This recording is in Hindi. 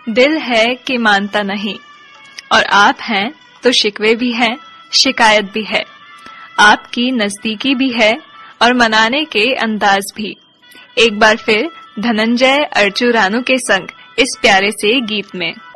दिल है कि मानता नहीं, और आप हैं तो शिकवे भी हैं, शिकायत भी है। आपकी नजदीकी भी है और मनाने के अंदाज भी। एक बार फिर धनंजय अर्चू रानू के संग इस प्यारे से गीत में।